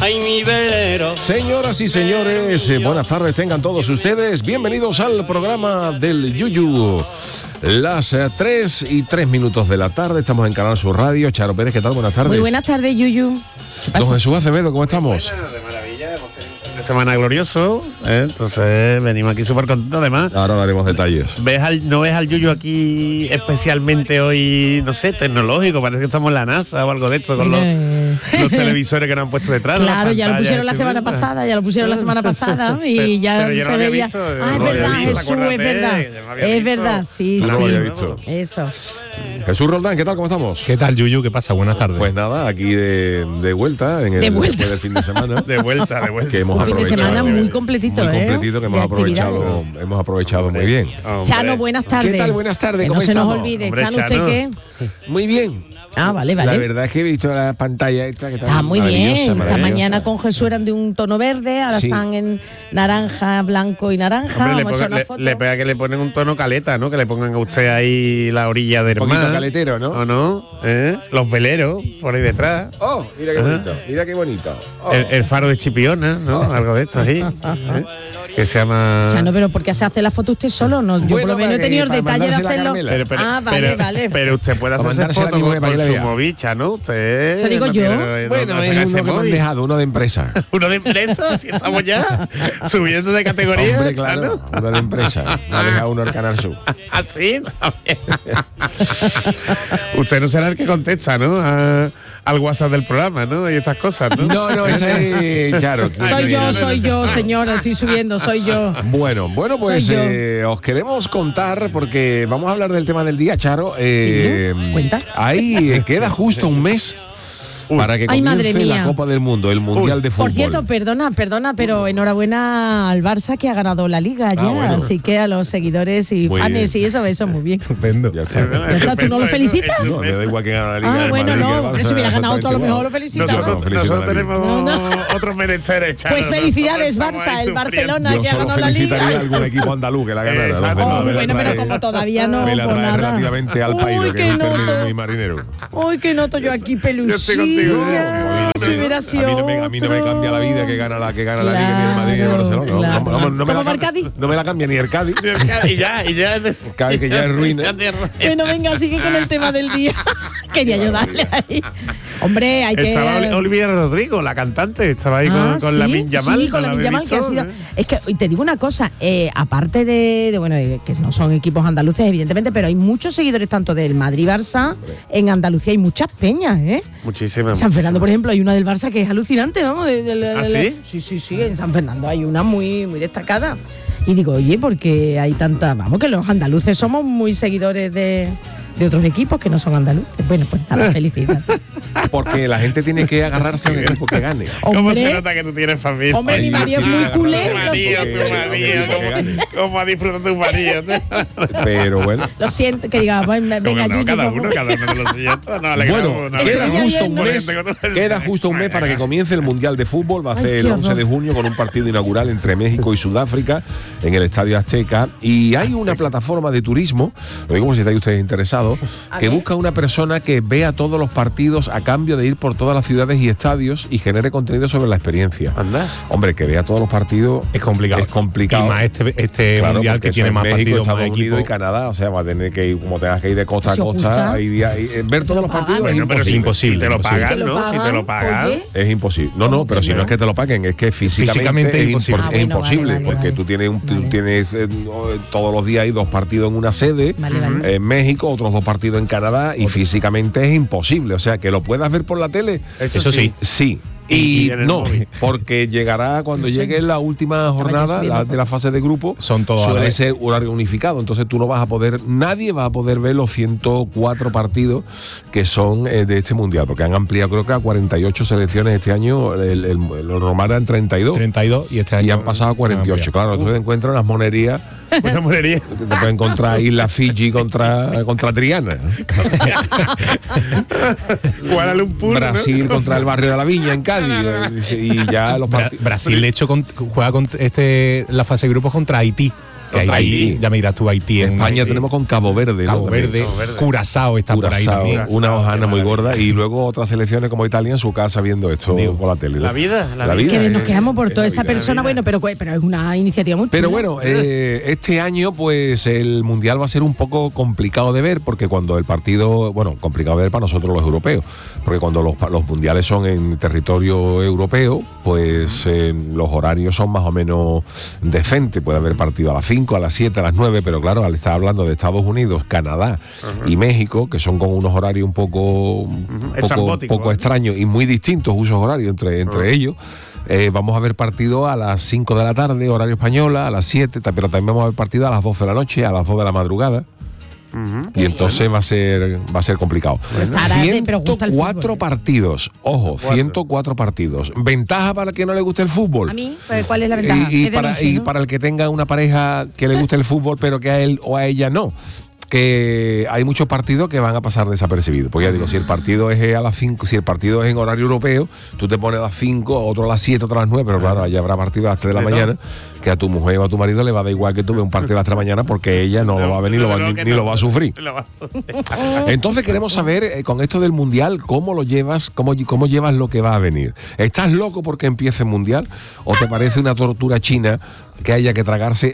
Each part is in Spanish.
ay mi velero. Señoras y señores, buenas tardes tengan todos ustedes. Bienvenidos al programa del Yuyu. Las 3:03 de la tarde, estamos en Canal Sur Radio. Charo Pérez, ¿qué tal? Buenas tardes. Muy buenas tardes, Yuyu. Don Jesús Acevedo, ¿cómo estamos? Bueno, de maravilla, hemos tenido un fin de semana glorioso, entonces venimos aquí súper contentos. Además, Ahora daremos detalles. no ves al Yuyu aquí especialmente hoy, no sé, tecnológico, parece que estamos en la NASA o algo de esto, con los televisores que nos han puesto detrás. Claro, ya lo pusieron la semana pasada, y ya pero yo se no había veía. visto, Es no lo había verdad, visto, Jesús, acuérdate, es verdad. yo no había Es visto. verdad, sí, No lo sí. había visto. Eso. Jesús Roldán, ¿qué tal? ¿Cómo estamos? ¿Qué tal, Yuyu? ¿Qué pasa? Buenas tardes. Pues nada, aquí de vuelta en el De vuelta. después del fin de semana. De vuelta. Que hemos Un fin de aprovechado. semana muy completito, Muy completito, que De actividades. hemos aprovechado muy bien. Hombre. Chano, buenas tardes. ¿Qué tal? Buenas tardes, Que ¿cómo no se nos estamos? olvide. Hombre, Chano, ¿usted Chano. qué? Muy bien. Ah, vale. La verdad es que he visto la pantalla esta que Está muy bien. Esta maravillosa. mañana con Jesús eran de un tono verde, ahora Sí. están en naranja, blanco y naranja. Hombre, Vamos a echar una foto. le pega que le ponen un tono caleta, ¿no? Que le pongan a usted ahí la orilla del Un poquito mar. caletero, ¿no? ¿O no? Los veleros por ahí detrás. Oh, mira qué bonito. Mira qué bonito. Oh. El faro de Chipiona, ¿no? Algo de esto ahí. Que se llama. Chano, pero ¿por qué se hace la foto usted solo? No, yo por lo menos he tenido el para detalle de mandársela a hacerlo. Carmela. Vale. Pero usted puede Para hacerse mandársela a mi fotos mujer para con que la su vea. movicha, ¿no? Usted. Eso digo no yo. tiene- Bueno, no es saca uno ese que me han móvil. dejado, uno de empresa. Uno de empresa, si estamos ya subiendo de categoría. Hombre, claro, Chano. uno de empresa. Me ha dejado uno al Canal Sur. Así. Usted no será el que contesta, ¿no? Al WhatsApp del programa, ¿no? Y estas cosas, ¿no? No, esa es Charo. Soy yo, señora, estoy subiendo, soy yo. Bueno, pues Soy yo. os queremos contar, porque vamos a hablar del tema del día, Charo. Cuenta. Ahí queda justo un mes para que Ay, madre comience la mía. Copa del Mundo, el Mundial de Fútbol. Por cierto, perdona, pero enhorabuena al Barça que ha ganado la Liga ya. bueno. Así que a los seguidores y Muy fanes bien. y eso muy bien. Estupendo. Ya está. Ya está, ¿tú no lo felicitas? No, me da igual que gane la Liga. Ah, el bueno, Madrid, que el no. Barça, Si hubiera ganado tú, a lo mejor lo felicitamos. felicitamos. Nosotros tenemos No. otros menesteres, Chano. Pues felicidades, Nosotros Barça, estamos ahí el Barcelona Yo que ha solo ganado la felicitaría a Liga. algún equipo andaluz que la ganara. Exacto. Los demás Oh, me la bueno, pero trae- como todavía no, me la pues trae nada. relativamente al país, Uy, que qué es un término noto. muy marinero. Uy, que noto yo aquí estoy contigo. pelusilla. Si hubiera sido A mí no me cambia la vida que gana la Liga ni el Madrid ni el Claro, Barcelona. No, claro. no me ¿Cómo la va el Cádiz? no me la cambia ni el Cádiz. Y ya es Cádiz que ya es ruina. Bueno, venga, sigue con el tema del día. Quería ayudarle ahí. Hombre, hay que... Estaba Olivia Rodrigo, la cantante, estaba ahí con sí, Lamin Yamal. Sí, con Lamin Yamal, que ha sido... Es que y te digo una cosa, aparte de que no son equipos andaluces, evidentemente, pero hay muchos seguidores tanto del Madrid-Barça, en Andalucía hay muchas peñas, ¿eh? Muchísimas. San Fernando, por ejemplo, hay una del Barça que es alucinante, vamos. ¿Ah, sí? Sí, en San Fernando hay una muy destacada. Y digo, oye, porque hay tanta... Vamos, que los andaluces somos muy seguidores de otros equipos que no son andaluces. Bueno, pues nada, felicidades. Porque la gente tiene que agarrarse a un equipo que gane. ¿Cómo se Hombre, nota que tú tienes familia? Hombre, mi marido es muy culé, lo Tu siento. marido, ¿cómo ha disfrutado tu marido? Pero bueno. Lo siento, que diga, venga, No, Yuyu, cada por uno favor. de los suyos. No, alegramos. Bueno, no, queda alegramos. justo un Por mes. gente que tú- Queda justo un mes para que comience el Mundial de Fútbol. Va a Ay, ser el qué 11 horror. de junio con un partido inaugural entre México y Sudáfrica en el Estadio Azteca. Y hay una plataforma de turismo, lo digo como si estáis ustedes interesados, A que ver. busca una persona que vea todos los partidos a cambio de ir por todas las ciudades y estadios y genere contenido sobre la experiencia. Anda. Hombre, que vea todos los partidos Es complicado. Es complicado. Y más este Claro, mundial porque que tiene eso más es México, partidos, más Estados Unidos equipos. y Canadá, o sea, va a tener que ir, como tengas que ir de costa a ¿Se costa, oculta? ver todos los partidos Bueno, es pero imposible. si Imposible, te lo imposible. pagan, ¿Te lo ¿no? Si te pagan? lo pagan. Oye. Es imposible. No, pero si no es que te lo paguen, es que físicamente Físicamente es imposible. Ah, bueno, imposible, vale, porque vale. tú tienes, Vale. tienes todos los días hay 2 partidos en una sede, Vale. en México, otros 2 partidos en Canadá, y físicamente es imposible. O sea, que lo puedas ver por la tele, Eso sí. sí. Y Y en el no, móvil. porque llegará cuando llegue la última jornada de la fase de grupo, Son todos a la suele vez. ser horario unificado, entonces tú no vas a poder, nadie va a poder ver los 104 partidos que son de este mundial, porque han ampliado creo que a 48 selecciones este año, lo normal eran 32. 32 y este año Y han pasado a 48, claro, entonces encuentran las monerías, Una monería. te pueden encontrar Isla Fiji contra Triana, Kuala Lumpur, ¿no? Brasil contra el barrio de la Viña en Cádiz, y ya los partidos. Brasil de hecho juega la fase de grupos contra Haití. Que Haití, ya me dirás tú, Haití. En España tenemos con Cabo Verde. Cabo Verde, Curazao está por ahí también. Una hojana muy gorda. Y luego otras selecciones como Italia en su casa viendo esto por la tele, ¿no? La vida. Que nos quejamos por toda esa persona, bueno, pero es una iniciativa muy Pero chula. bueno, este año pues el Mundial va a ser un poco complicado de ver, porque cuando el partido, bueno, complicado de ver para nosotros los europeos, porque cuando los mundiales son en territorio europeo, pues los horarios son más o menos decentes. Puede haber partido a las 5, a las 7, a las 9, pero claro, al estar hablando de Estados Unidos, Canadá y México, que son con unos horarios un poco extraños y muy distintos usos horarios entre ellos, vamos a ver partido a las 5 de la tarde, horario española, a las 7, pero también vamos a ver partido a las 12 de la noche, a las 2 de la madrugada. Y entonces va a ser complicado. 104 partidos, ojo, 104 partidos. ¿Ventaja para el que no le guste el fútbol? ¿A mí? ¿Cuál es la ventaja? Y para el que tenga una pareja que le guste el fútbol, pero que a él o a ella no. Que hay muchos partidos que van a pasar desapercibidos. Porque ya digo, si el partido es a las 5, si el partido es en horario europeo, tú te pones a las 5, otro a las 7, otro a las 9, pero claro, allá habrá partido a las 3 de la mañana, que a tu mujer o a tu marido le va a dar igual que tú veas un partido a las 3 de la mañana, porque ella no lo va a ver ni lo va a sufrir. Entonces queremos saber, con esto del Mundial, cómo lo llevas, cómo llevas lo que va a venir. ¿Estás loco porque empiece el Mundial? ¿O te parece una tortura china que haya que tragarse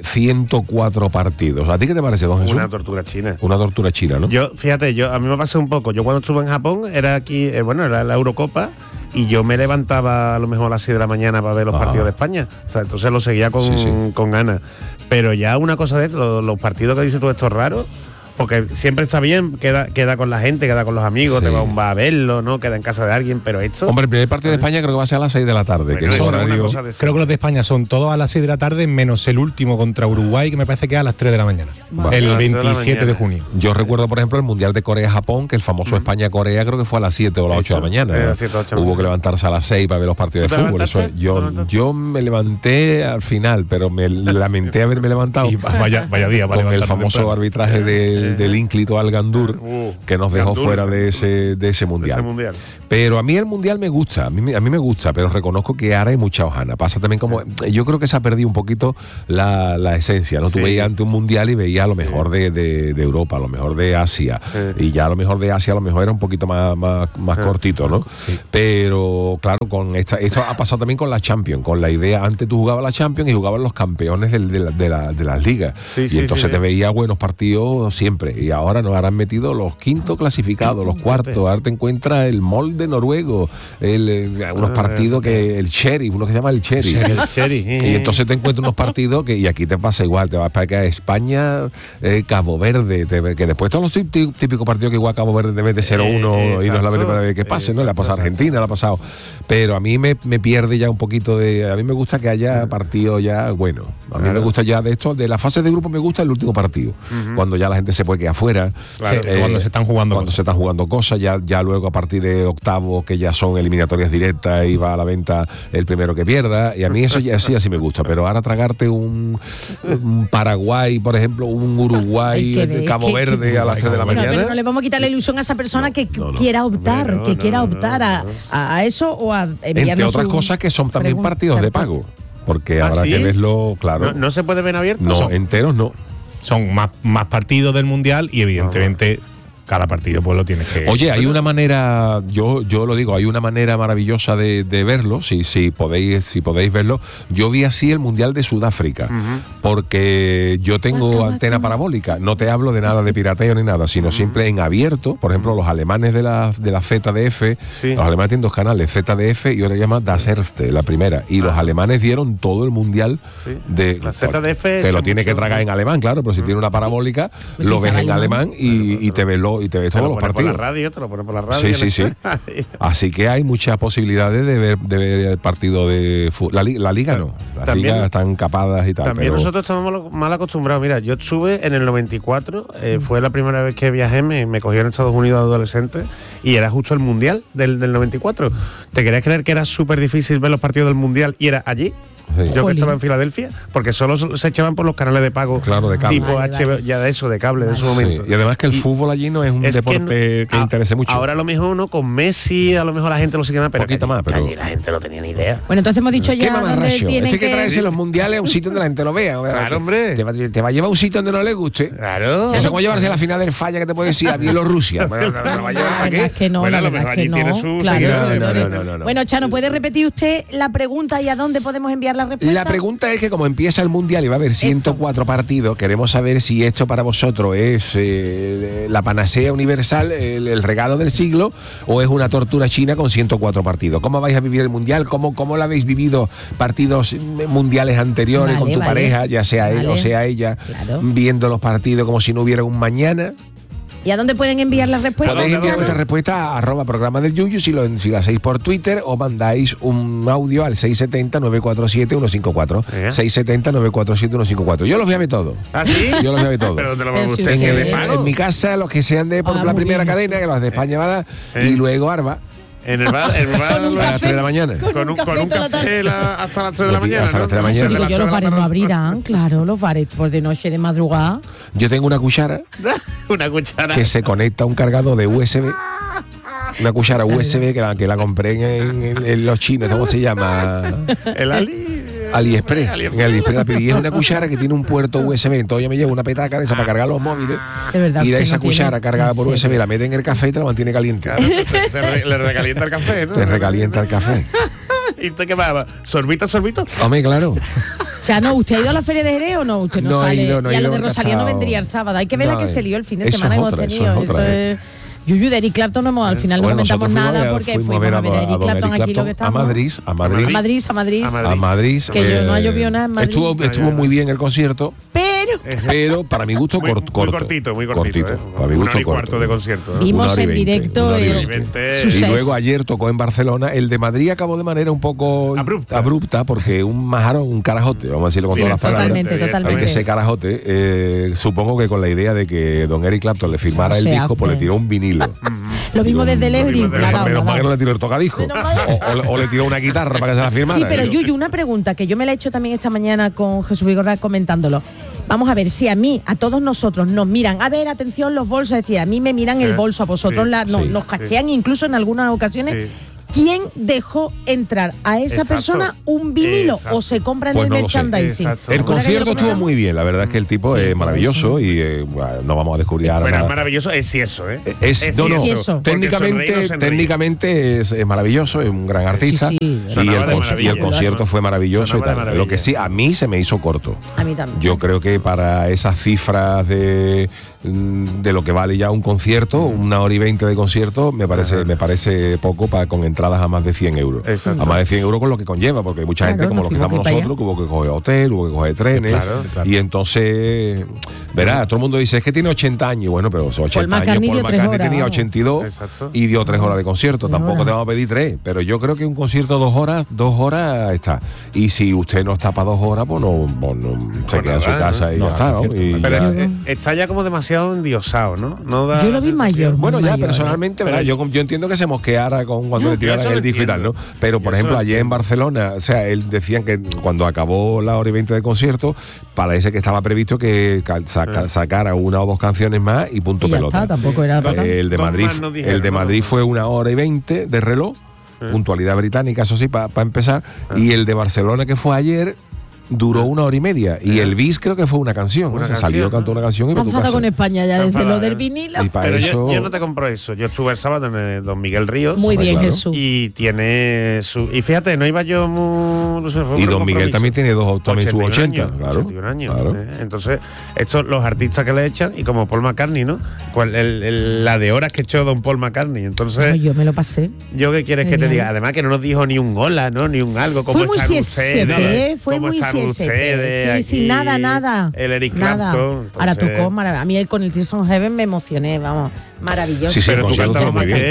104 partidos? ¿A ti qué te parece, don Jesús? Una tortura china. Una tortura china, ¿no? Fíjate, a mí me pasó un poco. Yo cuando estuve en Japón, era aquí, era la Eurocopa, y yo me levantaba a lo mejor a las 6 de la mañana para ver los partidos de España. O sea, entonces lo seguía con ganas. Pero ya una cosa de esto, los partidos que dices tú, estos raros, porque siempre está bien, queda con la gente, queda con los amigos, te va a verlo, ¿no? Queda en casa de alguien, pero esto... Hombre, el primer partido de España creo que va a ser a las 6 de la tarde. Que creo que los de España son todos a las 6 de la tarde, menos el último contra Uruguay, que me parece que es a las 3 de la mañana. El 27 de junio. Yo recuerdo, por ejemplo, el Mundial de Corea-Japón, que el famoso España-Corea creo que fue a las 7 o las 8 de la mañana. 7, 8 Hubo que levantarse a las 6 para ver los partidos de fútbol. Yo me levanté al final, pero me lamenté haberme levantado. Y vaya día, con el famoso arbitraje del ínclito Al-Gandur, que nos dejó fuera de ese mundial. Pero a mí el mundial me gusta, a mí me gusta, pero reconozco que ahora hay mucha hojana. Pasa también como, yo creo que se ha perdido un poquito la esencia, ¿no? Tú veías ante un mundial y veías a lo mejor de Europa, a lo mejor de Asia, y ya a lo mejor de Asia a lo mejor era un poquito más cortito, ¿no? Sí. Pero claro, esto ha pasado también con la Champions, con la idea, antes tú jugabas la Champions y jugaban los campeones de las ligas, y entonces te veía buenos partidos siempre, y ahora nos han metido los quintos clasificados, los cuartos, ahora te encuentras el molde noruego, unos partidos que el Sheriff, uno que se llama el Sheriff. Y entonces te encuentras unos partidos y aquí te pasa igual, te vas para acá a España, Cabo Verde, que después todos los típicos partidos que igual Cabo Verde debe de 0-1 y no es la primera vez que pase, ¿no? Le ha pasado a Argentina, le ha pasado. Pero a mí me pierde ya un poquito a mí me gusta que haya partido ya bueno. A mí me gusta ya de esto, de la fase de grupo me gusta el último partido, cuando ya la gente se puede quedar afuera. Claro, cuando se están jugando cosas, ya luego a partir de octavos, que ya son eliminatorias directas y va a la venta el primero que pierda, y a mí eso ya así me gusta, pero ahora tragarte un Paraguay, por ejemplo, un Uruguay, Cabo Verde a las 3 de la mañana. Pero no le vamos a quitar la ilusión a esa persona que quiera optar, a eso o a enviarnos. Entre otras cosas que son también partidos de pago, porque habrá que verlo, claro. ¿No se puede ver abierto? No, enteros no. Son más partidos del Mundial y evidentemente cada partido pues lo tienes que... Oye, hay una manera, yo lo digo, hay una manera maravillosa de verlo, si podéis verlo. Yo vi así el Mundial de Sudáfrica, porque yo tengo antena parabólica. No te hablo de nada de pirateo ni nada, sino siempre en abierto. Por ejemplo, los alemanes de la ZDF, los alemanes tienen 2 canales, ZDF y otra llama Das Erste, la primera. Y los alemanes dieron todo el Mundial de... La ZDF... Te lo tienes que tragar en alemán, claro, pero si tiene una parabólica, lo ves en alemán y te ves todos los partidos. Te lo pones por la radio. Sí. Así que hay muchas posibilidades de ver el partido de fútbol. La liga no. Las ligas están capadas y tal. También nosotros estamos mal acostumbrados. Mira, yo estuve en el 94, fue la primera vez que viajé, me cogí en Estados Unidos adolescente y era justo el Mundial del 94. ¿Te querías creer que era súper difícil ver los partidos del Mundial y era allí? Yo que estaba en Filadelfia, porque solo se echaban por los canales de pago. Claro, de cable. Tipo HBO, ya de eso, de cable de su momento. Sí. Y además que el fútbol allí no es un deporte que interese mucho. Ahora a lo mejor uno con Messi, a lo mejor la gente lo sigue más, pero poquito más, pero allí la gente no tenía ni idea. Bueno, entonces hemos dicho ya dónde tienen que traerse los mundiales a un sitio donde la gente lo vea. Claro, hombre. Te va a llevar a un sitio donde no le guste. Claro. Eso es como llevarse la final del falla que te puede decir a Bielorrusia. Bueno, ¿lo va a llevar para qué? Es que no, Bueno, la a lo verdad mejor es que allí no. tiene su Claro, no. Bueno, Chano, ¿puede repetir usted la pregunta y a dónde podemos enviar la respuesta? La pregunta es que como empieza el Mundial y va a haber 104 partidos, queremos saber si esto para vosotros es la panacea universal, el regalo del siglo, o es una tortura china con 104 partidos. ¿Cómo vais a vivir el Mundial? ¿Cómo lo habéis vivido partidos mundiales anteriores con tu pareja, ya sea él o sea ella, viendo los partidos como si no hubiera un mañana? ¿Y a dónde pueden enviar las respuestas? Podéis enviar vuestra respuesta a @programa del Yuyu si lo hacéis por Twitter o mandáis un audio al 670-947-154. 670-947-154. Yo los voy a ver todos. ¿Ah, sí? Yo los voy a ver todos. ¿Pero dónde lo va a ver usted? En mi casa, los que sean de por la primera cadena, que los de España van a dar, y luego Arba. En el bar con un a las 3 de la mañana. Con un café hasta las 3 de la mañana. Hasta las 3 de la mañana. Digo, yo los bares no abrirán, claro, los bares por de noche, de madrugada. Yo tengo una cuchara. Una cuchara. Que se conecta a un cargador de USB. Una cuchara USB que la compré en los chinos, ¿cómo se llama? El AliExpress. En AliExpress la pedí. Y es una cuchara que tiene un puerto USB. Entonces yo me llevo una petaca de esa para cargar los móviles. Verdad, y de esa no cuchara cargada por USB la mete en el café y te la mantiene caliente. Claro, le recalienta el café, ¿no? Te recalienta el café. ¿Y usted qué va? ¿Sorbito? Hombre, claro. Chano, ¿usted ha ido a la Feria de Jerez o no? Usted no sale. Y a lo de Rosalía no vendría el sábado. Hay que ver la que se lió el fin de semana que hemos tenido. Eso es. Yuyu de Eric Clapton al final no comentamos nada porque fuimos a ver a Eric Clapton aquí lo que estamos. A Madrid. Que yo no ha llovido nada en Madrid. Estuvo muy bien el concierto. Pero para mi gusto cortito. Muy cortito. Para mi gusto corto de concierto. Vimos en directo y luego ayer tocó en Barcelona. El de Madrid acabó de manera un poco abrupta porque un carajote, vamos a decirlo con todas las palabras. Totalmente. Hay que ser carajote. Supongo que con la idea de que don Eric Clapton le firmara el disco, pues le tiró un vinilo. Lo mismo desde lejos y menos mal que no le tiró el tocadisco o le tiró una guitarra para que se la firmara. Sí, pero Yuyu, una pregunta que yo me la he hecho también esta mañana con Jesús Vigorra comentándolo. Vamos a ver, si a mí, a todos nosotros nos miran, a ver, atención los bolsos, es decir, a mí me miran el bolso, a vosotros nos cachean incluso en algunas ocasiones. ¿Quién dejó entrar a esa persona un vinilo o se compra en el merchandising? El concierto estuvo muy bien, la verdad es que el tipo es maravilloso y no vamos a descubrir ahora. Bueno, es maravilloso, es eso, ¿eh? Técnicamente es maravilloso, es un gran artista y el concierto fue maravilloso y tal. Lo que sí, a mí se me hizo corto. A mí también. Yo creo que para esas cifras de lo que vale ya un concierto, 1 hora y 20 de concierto, me parece poco con entradas a más de 100 euros. Exacto. A más de 100 euros con lo que conlleva, porque hay mucha gente como los que estamos nosotros, que hubo que coger hotel, hubo que coger trenes, y entonces, verás, todo el mundo dice, es que tiene 80 años, bueno, pero esos 80 años, Paul McCartney tenía 82 y dio 3 horas de concierto, tampoco te vamos a pedir 3, pero yo creo que un concierto 2 horas está, y si usted no está para 2 horas, pues no se queda en su casa y ya está, ¿no? Pero está ya como demasiado endiosado, ¿no? Yo lo vi mayor. Bueno, ya personalmente, ¿verdad? Yo entiendo que se mosqueara cuando le tiraran el disco y tal, ¿no? Pero, por ejemplo, ayer en Barcelona, o sea, él decían que cuando acabó la hora y 20 de concierto, parece que estaba previsto que sacara 1 o 2 canciones más y punto pelota. Está, tampoco era el de Madrid fue 1 hora y 20 de reloj, puntualidad británica, eso sí, para empezar, y el de Barcelona, que fue ayer, duró 1 hora y media. Y el bis creo que fue una canción. Salió, cantó una canción y enfada con España ya desde lo del vinilo. Pero yo no te compro eso. Yo estuve el sábado en el Don Miguel Ríos. Muy bien, claro. Jesús. Y tiene su. Y fíjate, no iba yo muy. No sé, y Don Miguel también tiene también sus 80. Años, claro. 81 años. Claro. Entonces, estos los artistas que le echan, y como Paul McCartney, ¿no? La de horas que echó Don Paul McCartney. Entonces. No, yo me lo pasé. ¿Yo qué quieres que te diga? Además que no nos dijo ni un hola, ¿no? Ni un algo. Fue muy CSP, fue muy CSP. Sí, nada. El Eric Clapton. Ahora tocó, a mí con el Tears on Heaven me emocioné, vamos. Maravilloso. Sí, pero tú cantabas muy bien.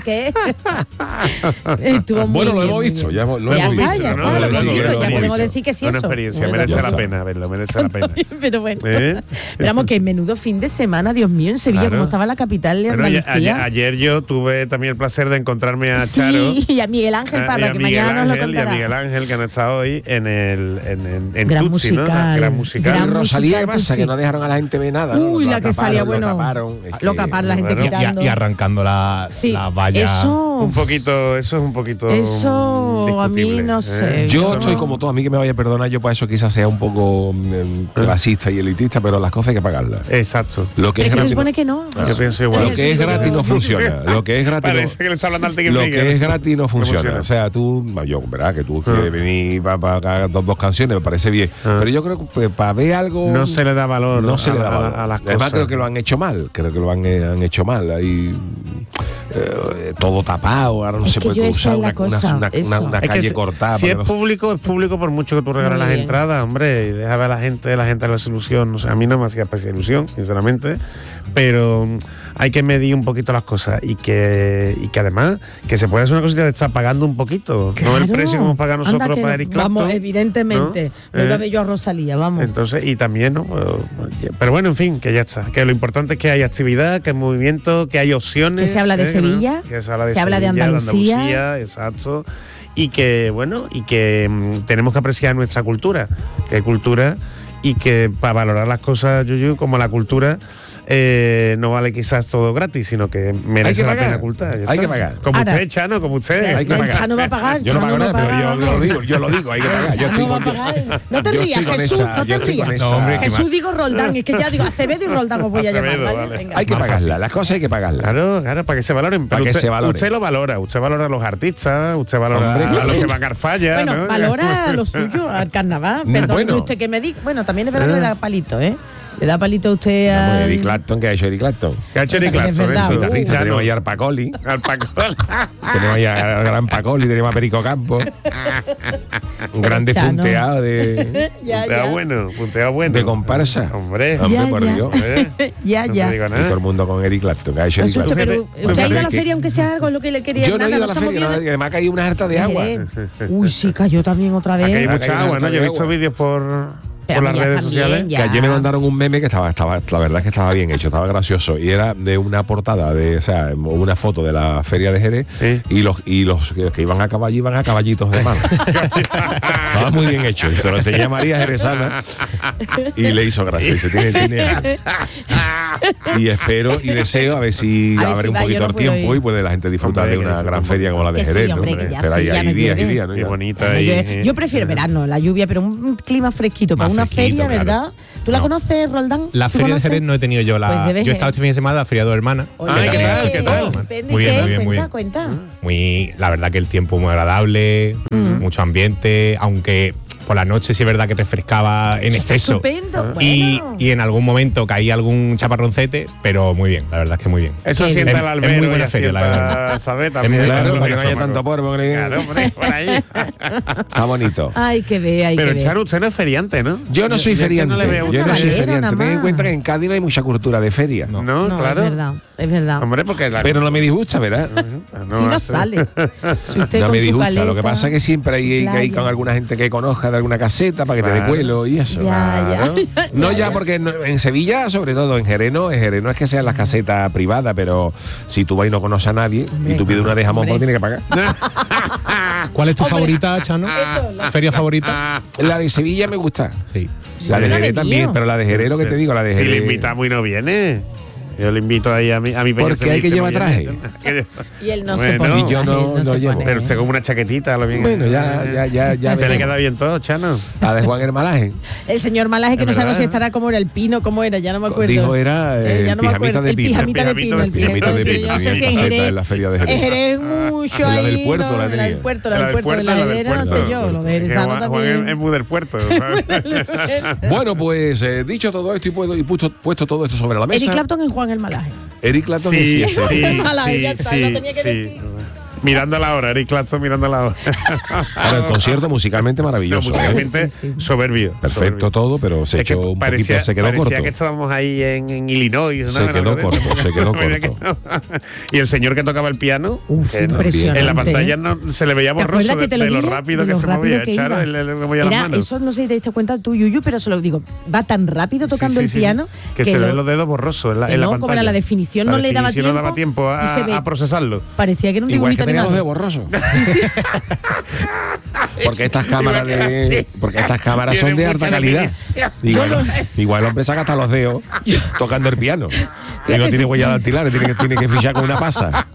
Estuvo muy Bueno, lo bien, hemos muy visto, bien. ya lo hemos visto. Ya ¿no? está, lo hemos Sí, visto, lo ya hemos podemos visto. decir que sí, Una eso. experiencia, Bueno, merece ya la está. pena verlo, merece la pena. Pero bueno. ¿Eh? Pero vamos, que menudo fin de semana, Dios mío, en Sevilla, Claro. como estaba la capital de Bueno, Andalucía. ayer yo tuve también el placer de encontrarme a Charo. Sí, y a Miguel Ángel Parra, que mañana nos lo Y a contará. Miguel Ángel, que han estado hoy en Gran Tutsi, ¿no? musical. Gran musical. Gran Rosalía, ¿qué musical, pasa? sí. Que no dejaron a la gente ver nada. ¿no? Uy, Lo la que taparon, salía, lo bueno. taparon. Es que, Lo capar la gente bueno, gritando. Y arrancando Sí, las vallas. eso Eso es un poquito a mí discutible, no sé. Yo Eso estoy no. como tú, a mí que me vaya a perdonar, yo para eso quizás sea un poco clasista y elitista, pero las cosas hay que pagarlas. Exacto. Lo que Pero es que se gratis supone que no. Yo pienso igual. Lo que es gratis no funciona. Lo que es gratis Parece que le está hablando al tigre lo Miguel. que es gratis no funciona. funciona. O sea, tú, yo, verdad, que tú quieres venir para dos canciones, me parece bien. Pero yo creo que para ver algo. No se le da valor. No se le da valor. a las Además, cosas. creo que lo han hecho mal. Creo que lo han hecho mal. Ahí todo tapado. Ahora no Es se que puede yo esa usar es la cosa, eso. una Es que calle cortada. si es porque no- público, es público por mucho que tú regales Muy las bien. entradas, hombre, y deja ver a la gente la ilusión. No sé, a mí no me hacía especial ilusión, sinceramente, pero hay que medir un poquito las cosas y que además que se puede hacer una cosita de estar pagando un poquito, no el Claro. precio que hemos pagado Anda nosotros que para no. Eric Clapton. Vamos, evidentemente. ¿no? No iba a ver yo a Rosalía, vamos. Entonces, y también, ¿no? Pero bueno, en fin, que ya está. Que lo importante es que hay actividad, que hay movimiento, que hay opciones. Que se habla de Sevilla, Que se habla de se habla de Sevilla, Andalucía. exacto. Y que, bueno, tenemos que apreciar nuestra cultura. Que hay cultura y que para valorar las cosas, Yuyu, como la cultura, no vale quizás todo gratis, sino que merece Hay que la pagar. pena ocultar. ya Hay está. que pagar. Como Ahora, usted, Chano, como usted. Hay que El pagar. Chano va a pagar, Yo no Chano pago no nada, pero paga, yo lo digo, hay que pagar. Yo Chano estoy va a con- pagar. No te yo rías, estoy con Jesús, esa- no yo te estoy con rías. esa- No, hombre, que Jesús digo Roldán, es que ya digo Acevedo y Roldán os voy a llamar, Acevedo, ¿vale? vale. Venga. Hay que pagarla, las cosas hay que pagarlas. Claro, para que se valoren. Para Pero que usted, se valoren. Usted lo valora, usted valora a los artistas, usted valora Hombre, a claro. los que van a Garfalla, Bueno, ¿no? valora lo suyo al carnaval. Perdón, Bueno. usted que me diga. Bueno, también es verdad que le da palito, ¿eh? Le da palito a usted Vamos, a. Eric Clapton, ¿qué ha hecho Eric Clapton? ¿Qué ha hecho Eric También es Clapton? verdad. Eso, Guitarrista, Chano. tenemos ahí a Arpacoli, Al Paco. tenemos ahí a Gran Pacoli, tenemos a Perico Campos, un grande Chano. punteado de Punteado bueno. de comparsa. Hombre, Hombre, Ya, por ya. Dios. Ya, no ya. te digo Y todo el nada. mundo con Eric Clapton, ¿qué ha hecho Qué Eric susto, Clapton? pero Fíjate, ¿usted ha ido a la que- feria aunque sea algo lo que le quería? Yo no he Nada, ido a la somos feria, bien- y además que hay una harta de agua. Uy, sí, cayó también otra vez. Aquí hay Acá mucha hay agua, una ¿no? Yo he de visto agua. vídeos por Pero las ya redes también, sociales. ya. Que ayer me mandaron un meme que estaba, la verdad es que estaba bien hecho, estaba gracioso. Y era de una portada, o sea, una foto de la feria de Jerez. Sí. Y los que iban a caballo iban a caballitos de mano. Estaba muy bien hecho. Y se lo enseñé a María Jerezana y le hizo gracia. Dice, tiene. Y espero y deseo a ver si A ver abre si un va, yo poquito no el puedo tiempo ir. y puede la gente disfrutar Hombre, de que una disfrute gran un feria como la de Que sí, Jerez. hombre, ¿no? que ya Pero sí, ya hay no días y llueve. días, ¿no? Y Ya. bonita ahí. Yo prefiero verano, la lluvia, pero un clima fresquito para Más una fresquito, feria, claro. ¿verdad? ¿Tú la No. conoces, Roldán? La ¿Tú feria de conoces? Jerez no he tenido yo. Pues debes Yo he estado este fin de semana en la feria de dos hermanas. Ay, ¿qué tal? ¿Qué tal? Muy bien, muy bien, muy bien. Cuenta. La verdad que el tiempo muy agradable, mucho ambiente, aunque por la noche sí es verdad que refrescaba en exceso. Estupendo. Y, Bueno. y en algún momento caía algún chaparroncete, pero muy bien, la verdad es que muy bien. Eso Qué sienta bien. el Es muy albero y buena feria, la asienta, verdad. ¿sabes? Es También muy Claro, Los para que no haya estómago. tanto polvo. que- Claro, hombre, por ahí. Está bonito. Ay, que ve, ay, que Pero ve. Charo, usted no es feriante, ¿no? Yo no soy es que feriante. no le veo Yo no soy Caballero, feriante. nada Ten en más. cuenta que en Cádiz no hay mucha cultura de feria. No, No, claro. es verdad. Hombre, porque la Pero no me disgusta, ¿verdad? Si no hace- sale. Si usted No con me su disgusta. caleta, Lo que pasa es que siempre hay que ir playa. con alguna gente que conozca de alguna caseta para que te dé Claro. cuelo y eso. Ya, Claro. ya. No ya porque en Sevilla, sobre todo en Jerez no es que sean las casetas privadas, pero si tú vas y no conoces a nadie y tú pides una de jamón, pues Hombre. tienes que pagar. ¿Cuál es tu favorita, Chano? Eso, la- ¿Feria favorita? La de Sevilla me gusta. Sí. La de no ha Jerez venido. también, pero la de Jerez lo que te digo, la de Si Jerez. le invitamos y no viene. Yo le invito ahí a mi pequeño Porque hay que ceviche, llevar no traje. viene. Y él no se Bueno, pone. y yo no- él no se llevo. pone. Pero usted con una chaquetita, lo bien. Bueno, ya Se le veremos. queda bien todo, Chano. La de Juan Hermalaje. El señor Malaje, que Es no sabemos verdad, si ¿eh? estará como era el pino, como era, ya no me acuerdo. Dijo era el ya no me pijamita acuerdo. de El pino. pijamita de pino, el pijamita de pino. Yo no sé si en Caseta Jerez. en la feria de Jerez. En Jerez mucho La ahí. del puerto no, la la tenía. del puerto, la del puerto, la de Jerez, no sé yo. Lo de Jerezano Juan también. es muy del puerto, ¿sabes? Bueno, pues dicho todo esto y puesto todo esto sobre la mesa. Eric Clapton en Juan el Malaje. Eric Clapton Sí, sí, sí, Mala, ya está, sí, lo tenía que sí. decir. Mirando la hora, Eric Clapton mirando la hora. Bueno, el concierto musicalmente maravilloso. Musicalmente soberbio. Perfecto todo, pero se echó un poquito, se quedó corto. Parecía que estábamos ahí en Illinois. Se quedó corto. Y el señor que tocaba el piano, impresionante. en la pantalla no, se le veía borroso de lo rápido que se movía. Charo, movía las manos. Eso no sé si te diste cuenta tú, Yuyu, pero se lo digo, va tan rápido tocando el piano que se ven los dedos borrosos en la pantalla. Como era la definición, no le daba tiempo a procesarlo. Parecía que era un igual dibujito que tenía los animado. dedos borrosos. Sí. Porque estas cámaras son de alta calidad. Igual el hombre saca hasta los dedos tocando el piano. Y no tiene huella dactilares, tiene que fichar con una pasa.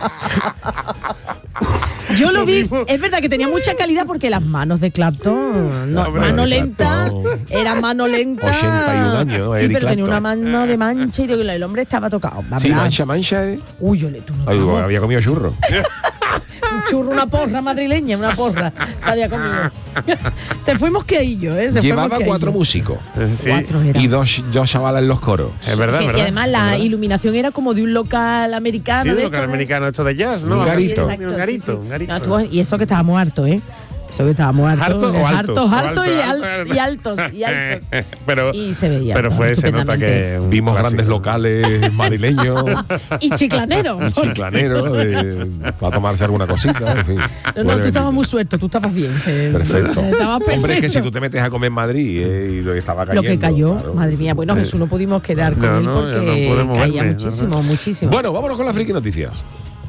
Yo lo vi, es verdad que tenía mucha calidad porque las manos de Clapton, mano lenta, era mano lenta. 81 años, sí, Eric pero tenía Clapton. una mano de mancha y el hombre estaba tocado. Sí, mancha. Uy, tú no. Había comido churro. Un churro, una porra madrileña, una porra. Había comido. Se fue mosqueadillo, ¿eh? Llevaba 4 músicos. Sí. 4 eran. Y dos chavales en los coros. Es verdad, Y además la iluminación era como de un local americano. Sí, un local americano, esto de jazz, ¿no? Un garito. Un garito. No, y eso que estábamos hartos, ¿eh? Eso que estábamos hartos. Hartos y altos. Pero, y se veía. Pero se nota que vimos grandes locales madrileños. Y chiclaneros. Para tomarse alguna cosita, en fin. No, tú estabas muy suelto, tú estabas bien. Perfecto. Estabas perfecto. Hombre, es que si tú te metes a comer en Madrid y lo que estaba cayendo. Lo que cayó, claro, madre mía. Bueno, Jesús, no pudimos quedar con él porque caía muchísimo. Bueno, vámonos con las friki noticias.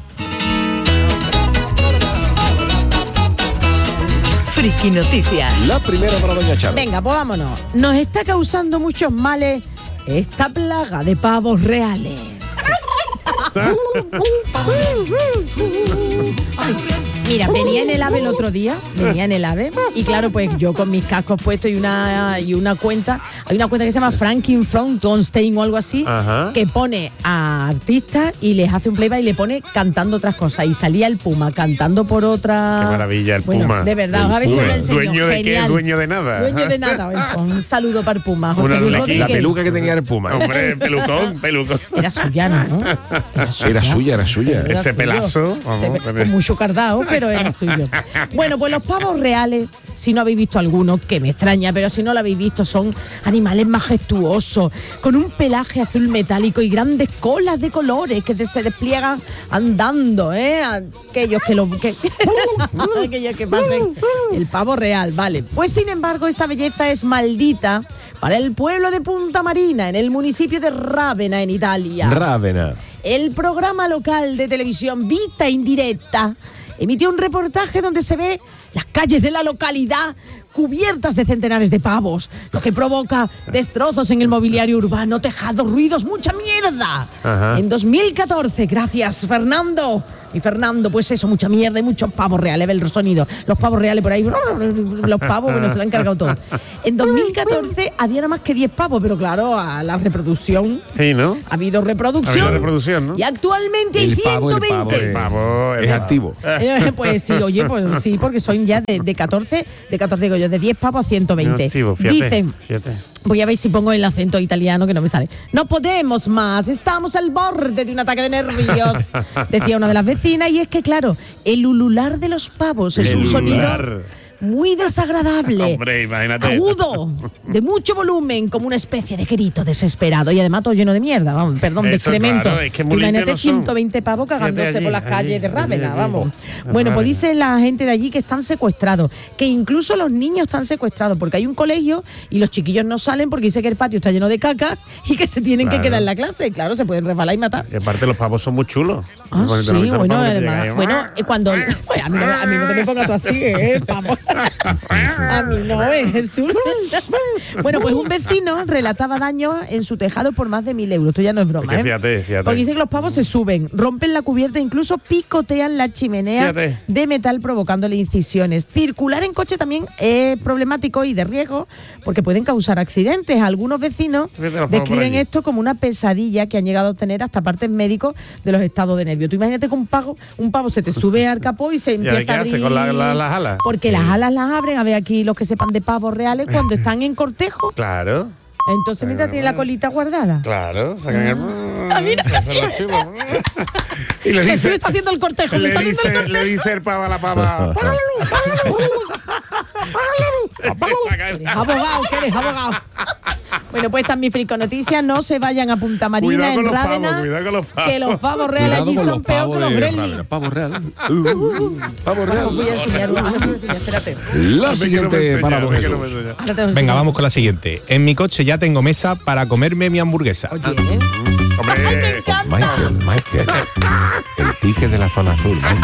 Friki Noticias. La primera para doña Charo. Venga, pues vámonos. Nos está causando muchos males esta plaga de pavos reales. Mira, venía en el AVE el otro día, y claro, pues yo con mis cascos puestos y una cuenta, hay una cuenta que se llama Franklin Frankenstein o algo así, que pone a artistas y les hace un playback y le pone cantando otras cosas, y salía el Puma cantando por otra. Qué maravilla el Puma. De verdad, a ver si os lo enseño. ¿Dueño de qué? Dueño de nada. Dueño de nada. Un saludo para el Puma. José Luis Rodríguez. La peluca que tenía el Puma. Hombre, pelucón. Era suya, ¿no? Era suya. Ese pelazo. Con mucho cardao, pero era suyo. Bueno, pues los pavos reales, si no habéis visto alguno, que me extraña, pero si no lo habéis visto, son animales majestuosos, con un pelaje azul metálico y grandes colas de colores que se despliegan andando, aquellos que pasen el pavo real, vale. Pues sin embargo, esta belleza es maldita para el pueblo de Punta Marina, en el municipio de Rávena, en Italia. Rávena. El programa local de televisión Vita Indirecta emitió un reportaje donde se ve las calles de la localidad cubiertas de centenares de pavos, lo que provoca destrozos en el mobiliario urbano, tejados, ruidos, mucha mierda. En 2014, gracias Fernando. Y Fernando, pues eso, mucha mierda y muchos pavos reales, ve el sonido. Los pavos reales por ahí, los pavos, bueno, se lo han cargado todo. En 2014 había nada más que 10 pavos, pero claro, a la reproducción. Sí, ¿no? Ha habido reproducción. ¿No? Y actualmente hay 120. El pavo es activo. Pues sí, oye, pues sí, porque son ya de 14 digo yo, de 10 pavos a 120. Fíjate. Dicen, voy a ver si pongo el acento italiano que no me sale. No podemos más, estamos al borde de un ataque de nervios, decía una de las vecinas, y es que claro, el ulular de los pavos es un sonido muy desagradable. Hombre, imagínate. Agudo, de mucho volumen, como una especie de grito desesperado. Y además todo lleno de mierda, vamos, perdón, de excremento. Claro, es que imagínate 120 pavos cagándose por las calles de Rávena, vamos. Bueno, pues dice la gente de allí que están secuestrados, que incluso los niños están secuestrados, porque hay un colegio y los chiquillos no salen porque dice que el patio está lleno de caca y que se tienen que quedar en la clase. Claro, se pueden resbalar y matar. Y aparte los pavos son muy chulos. Ah, sí, bueno, además, cuando pues a mí no te me pongas tú así, pavo. A mí no es Jesús. Bueno, pues un vecino relataba daños en su tejado por más de 1.000 euros. Esto ya no es broma, Fíjate. Porque dice que los pavos se suben, rompen la cubierta, incluso picotean la chimenea de metal provocándole incisiones. Circular en coche también es problemático y de riesgo porque pueden causar accidentes. Algunos vecinos describen esto como una pesadilla que han llegado a obtener hasta partes médicos de los estados de nervio. Tú imagínate que un pavo se te sube al capó y se empieza a abrir. ¿Con las alas? Porque las alas las abren, a ver aquí los que sepan de pavos reales, cuando están en cortejo. Claro. Entonces mientras tiene la colita guardada. Claro, sacan Mira. Y le Jesús dice, está haciendo el cortejo. le dice el pavo a la pava. ¡Apaga la luz! Abogado, que eres abogado. Bueno, pues están mis friconoticias. No se vayan a Punta Marina, en Rávena. Cuidado con los pavos. Que los pavos reales allí son peor que los gremlins. Pavo real. Pavo real. Os voy a enseñar, espérate. La siguiente para don Jesús. Venga, vamos con la siguiente. En mi coche ya tengo mesa para comerme mi hamburguesa. Oye, Hombre, me encanta. Michael. El pique de la zona azul. Michael.